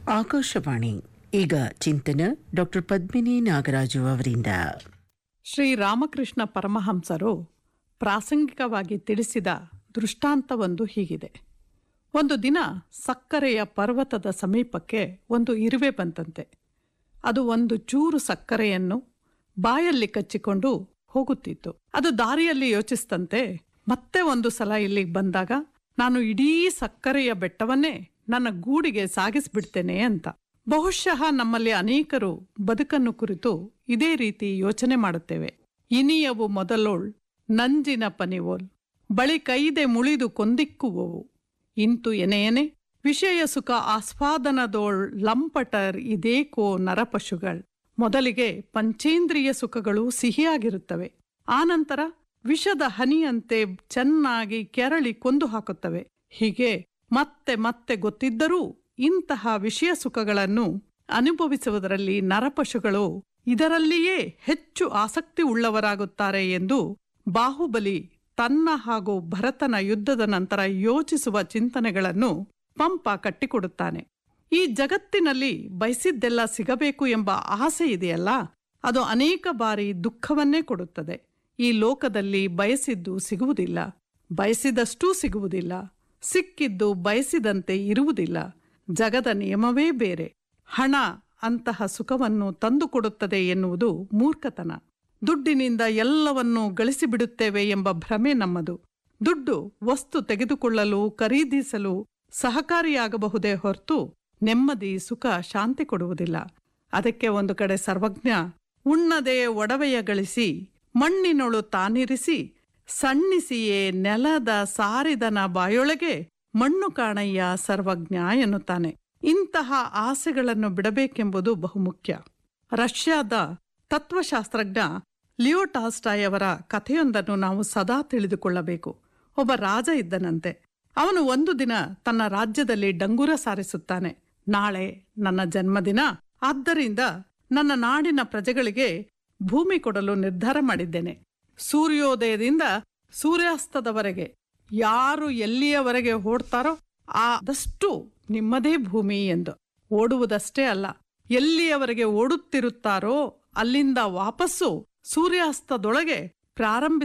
ಆಕಾಶವಾಣಿ. ಈಗ ಚಿಂತನ ಡಾಕ್ಟರ್ ಪದ್ಮಿನಿ ನಾಗರಾಜು ಅವರಿಂದ. ಶ್ರೀರಾಮಕೃಷ್ಣ ಪರಮಹಂಸರು ಪ್ರಾಸಂಗಿಕವಾಗಿ ತಿಳಿಸಿದ ದೃಷ್ಟಾಂತವೊಂದು ಹೀಗಿದೆ. ಒಂದು ದಿನ ಸಕ್ಕರೆಯ ಪರ್ವತದ ಸಮೀಪಕ್ಕೆ ಒಂದು ಇರುವೆ ಬಂತಂತೆ. ಅದು ಒಂದು ಚೂರು ಸಕ್ಕರೆಯನ್ನು ಬಾಯಲ್ಲಿ ಕಚ್ಚಿಕೊಂಡು ಹೋಗುತ್ತಿತ್ತು. ಅದು ದಾರಿಯಲ್ಲಿ ಯೋಚಿಸ್ತಂತೆ, ಮತ್ತೆ ಒಂದು ಸಲ ಇಲ್ಲಿಗೆ ಬಂದಾಗ ನಾನು ಇಡೀ ಸಕ್ಕರೆಯ ಬೆಟ್ಟವನ್ನೇ ನನ್ನ ಗೂಡಿಗೆ ಸಾಗಿಸ್ಬಿಡ್ತೇನೆ ಅಂತ. ಬಹುಶಃ ನಮ್ಮಲ್ಲಿ ಅನೇಕರು ಬದುಕನ್ನು ಕುರಿತು ಇದೇ ರೀತಿ ಯೋಚನೆ ಮಾಡುತ್ತೇವೆ. ಇನಿಯವು ಮೊದಲೋಳ್ ನಂಜಿನ ಪನಿವೋಲ್ ಬಳಿ ಕೈದೆ ಮುಳಿದು ಕೊಂದಿಕ್ಕುವವು ಇಂತು ಎನೆಯನೆ ವಿಷಯ ಸುಖ ಆಸ್ವಾದನದೋಳ್ ಲಂಪಟರ್ ಇದೇಕೋ ನರಪಶುಗಳ್. ಮೊದಲಿಗೆ ಪಂಚೇಂದ್ರಿಯ ಸುಖಗಳು ಸಿಹಿಯಾಗಿರುತ್ತವೆ, ಆನಂತರ ವಿಷದ ಹನಿಯಂತೆ ಚೆನ್ನಾಗಿ ಕೆರಳಿ ಕೊಂದು ಹಾಕುತ್ತವೆ. ಹೀಗೆ ಮತ್ತೆ ಮತ್ತೆ ಗೊತ್ತಿದ್ದರೂ ಇಂತಹ ವಿಷಯ ಸುಖಗಳನ್ನು ಅನುಭವಿಸುವುದರಲ್ಲಿ ನರಪಶುಗಳು ಇದರಲ್ಲಿಯೇ ಹೆಚ್ಚು ಆಸಕ್ತಿ ಉಳ್ಳವರಾಗುತ್ತಾರೆ ಎಂದು ಬಾಹುಬಲಿ ತನ್ನ ಹಾಗೂ ಭರತನ ಯುದ್ಧದ ನಂತರ ಯೋಚಿಸುವ ಚಿಂತನೆಗಳನ್ನು ಪಂಪ ಕಟ್ಟಿಕೊಡುತ್ತಾನೆ. ಈ ಜಗತ್ತಿನಲ್ಲಿ ಬಯಸಿದ್ದೆಲ್ಲ ಸಿಗಬೇಕು ಎಂಬ ಆಸೆ ಇದೆಯಲ್ಲ, ಅದು ಅನೇಕ ಬಾರಿ ದುಃಖವನ್ನೇ ಕೊಡುತ್ತದೆ. ಈ ಲೋಕದಲ್ಲಿ ಬಯಸಿದ್ದು ಸಿಗುವುದಿಲ್ಲ, ಬಯಸಿದಷ್ಟೂ ಸಿಗುವುದಿಲ್ಲ, ಸಿಕ್ಕಿದ್ದು ಬಯಸಿದಂತೆ ಇರುವುದಿಲ್ಲ. ಜಗದ ನಿಯಮವೇ ಬೇರೆ. ಹಣ ಅಂತಹ ಸುಖವನ್ನು ತಂದುಕೊಡುತ್ತದೆ ಎನ್ನುವುದು ಮೂರ್ಖತನ. ದುಡ್ಡಿನಿಂದ ಎಲ್ಲವನ್ನೂ ಗಳಿಸಿಬಿಡುತ್ತೇವೆ ಎಂಬ ಭ್ರಮೆ ನಮ್ಮದು. ದುಡ್ಡು ವಸ್ತು ತೆಗೆದುಕೊಳ್ಳಲು ಖರೀದಿಸಲು ಸಹಕಾರಿಯಾಗಬಹುದೇ ಹೊರತು ನೆಮ್ಮದಿ ಸುಖ ಶಾಂತಿ ಕೊಡುವುದಿಲ್ಲ. ಅದಕ್ಕೆ ಒಂದು ಕಡೆ ಸರ್ವಜ್ಞ ಉಣ್ಣದೆ ಒಡವೆಯ ಗಳಿಸಿ ಮಣ್ಣಿನೊಳು ತಾನಿರಿಸಿ ಸಣ್ಣಿಸಿಯೇ ನೆಲದ ಸಾರಿದನ ಬಾಯೊಳಗೆ ಮಣ್ಣು ಕಾಣಯ್ಯ ಸರ್ವಜ್ಞ ಎನ್ನುತ್ತಾನೆ. ಇಂತಹ ಆಸೆಗಳನ್ನು ಬಿಡಬೇಕೆಂಬುದು ಬಹುಮುಖ್ಯ. ರಷ್ಯಾದ ತತ್ವಶಾಸ್ತ್ರಜ್ಞ ಲಿಯೋ ಟಾಲ್ಸ್ಟಾಯ್ ಅವರ ಕಥೆಯೊಂದನ್ನು ನಾವು ಸದಾ ತಿಳಿದುಕೊಳ್ಳಬೇಕು. ಒಬ್ಬ ರಾಜ ಇದ್ದನಂತೆ. ಅವನು ಒಂದು ದಿನ ತನ್ನ ರಾಜ್ಯದಲ್ಲಿ ಡಂಗೂರ ಸಾರಿಸುತ್ತಾನೆ. ನಾಳೆ ನನ್ನ ಜನ್ಮದಿನ, ಆದ್ದರಿಂದ ನನ್ನ ನಾಡಿನ ಪ್ರಜೆಗಳಿಗೆ ಭೂಮಿ ಕೊಡಲು ನಿರ್ಧಾರ ಮಾಡಿದ್ದೇನೆ. ಸೂರ್ಯೋದಯದಿಂದ ಸೂರ್ಯಾಸ್ತದವರೆಗೆ ಯಾರು ಎಲ್ಲಿಯವರೆಗೆ ಓಡ್ತಾರೋ ಆದಷ್ಟು ನಿಮ್ಮದೇ ಭೂಮಿ ಎಂದು. ಓಡುವುದಷ್ಟೇ ಅಲ್ಲ, ಎಲ್ಲಿಯವರೆಗೆ ಓಡುತ್ತಿರುತ್ತಾರೋ ಅಲ್ಲಿಂದ ವಾಪಸ್ಸು ಸೂರ್ಯಾಸ್ತದೊಳಗೆ ಪ್ರಾರಂಭಿಸ